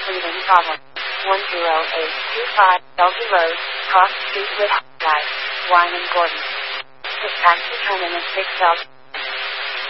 leaving problem. 10825 Bellevue Road, cross street with Guy, Wine and Gordon. The taxi terminus 6 L.